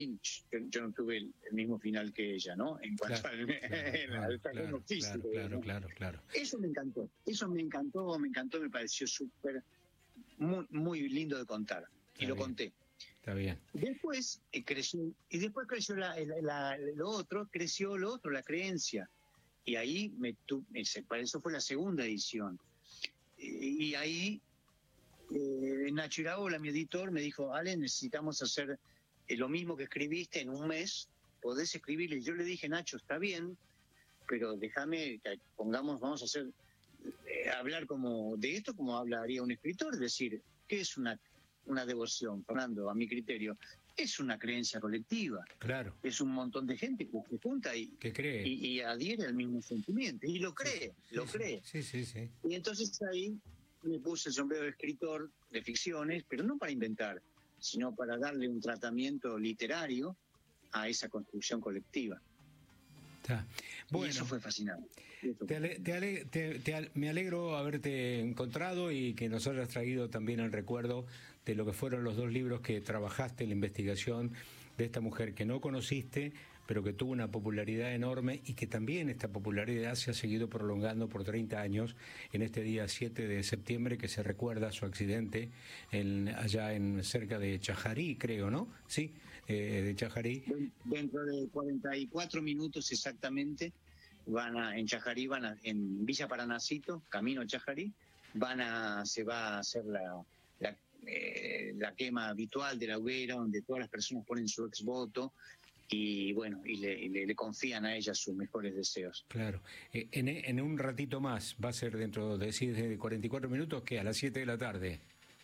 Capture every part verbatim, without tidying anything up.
yo, yo no tuve el, el mismo final que ella, ¿no? En cuanto claro, al, claro, al claro, físico, claro, claro, ¿no? claro, claro. Eso me encantó, eso me encantó, me encantó, me pareció súper, muy, muy lindo de contar. Está Y lo bien, conté. está bien. Después eh, creció, y después creció la, la- la- lo otro, creció lo otro, la creencia. Y ahí me tu, ese- para eso fue la segunda edición. Y, y ahí eh, Nacho Iraola, mi editor, me dijo, Ale, necesitamos hacer eh, lo mismo que escribiste en un mes, podés escribirle. Y yo le dije, Nacho, está bien, pero déjame que pongamos, vamos a hacer, eh, hablar como de esto como hablaría un escritor, es decir, ¿qué es una, una devoción, Fernando, a mi criterio? Es una creencia colectiva, Claro, es un montón de gente que se junta y, que cree. y, y adhiere al mismo sentimiento, y lo cree, Sí, lo sí, cree. sí, sí, sí. Y entonces ahí me puse el sombrero de escritor de ficciones, pero no para inventar, sino para darle un tratamiento literario a esa construcción colectiva. Está. Y Bueno, eso fue fascinante. Eso te fue ale- te ale- te- te al- me alegro haberte encontrado y que nos hayas traído también el recuerdo de lo que fueron los dos libros que trabajaste en la investigación de esta mujer que no conociste, pero que tuvo una popularidad enorme y que también esta popularidad se ha seguido prolongando por treinta años en este día siete de septiembre, que se recuerda su accidente en, allá en cerca de Chajarí, creo, ¿no? Sí, eh, de Chajarí. Dentro de cuarenta y cuatro minutos exactamente, van a, en Chajarí, van a, en Villa Paranacito, camino a Chajarí, van a, se va a hacer la, la, eh, la quema habitual de la hoguera, donde todas las personas ponen su ex voto y bueno, y le, y le, le confían a ella sus mejores deseos. Claro. Eh, en, en un ratito más, va a ser dentro de, decir, de cuarenta y cuatro minutos, que a las siete de la tarde.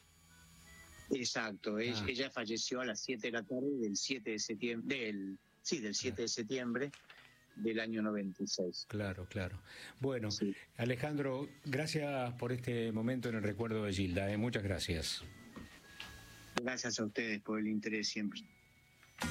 Exacto, ella, Ah. ella falleció a las siete de la tarde del siete de septiembre, del, sí, del siete de septiembre del año noventa y seis. Claro, claro. Bueno, Sí. Alejandro, gracias por este momento en el recuerdo de Gilda. ¿eh? Muchas gracias. Gracias a ustedes por el interés siempre.